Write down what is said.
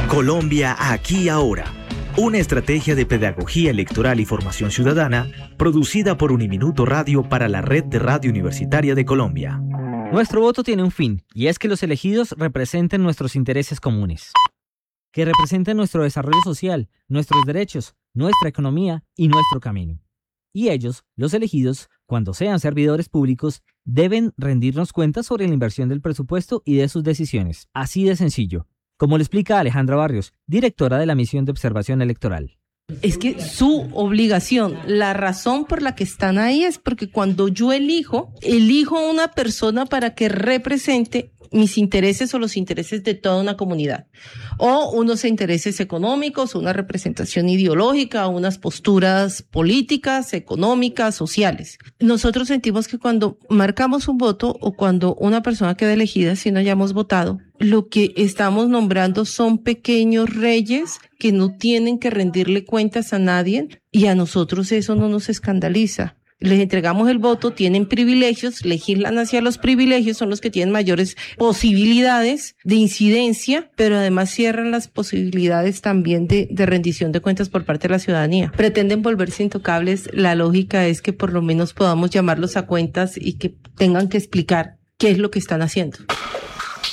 Colombia aquí y ahora. Una estrategia de pedagogía electoral y formación ciudadana producida por Uniminuto Radio para la Red de Radio Universitaria de Colombia. Nuestro voto tiene un fin, y es que los elegidos representen nuestros intereses comunes. Que representen nuestro desarrollo social, nuestros derechos, nuestra economía y nuestro camino. Y ellos, los elegidos, cuando sean servidores públicos, deben rendirnos cuentas sobre la inversión del presupuesto y de sus decisiones. Así de sencillo. Como lo explica Alejandra Barrios, directora de la Misión de Observación Electoral. Es que su obligación, la razón por la que están ahí es porque cuando yo elijo a una persona para que represente mis intereses o los intereses de toda una comunidad, o unos intereses económicos, o una representación ideológica, o unas posturas políticas, económicas, sociales. Nosotros sentimos que cuando marcamos un voto o cuando una persona queda elegida, si no hayamos votado, lo que estamos nombrando son pequeños reyes que no tienen que rendirle cuentas a nadie, y a nosotros eso no nos escandaliza. Les entregamos el voto, tienen privilegios, legislan hacia los privilegios, son los que tienen mayores posibilidades de incidencia, pero además cierran las posibilidades también de rendición de cuentas por parte de la ciudadanía. Pretenden volverse intocables, la lógica es que por lo menos podamos llamarlos a cuentas y que tengan que explicar qué es lo que están haciendo.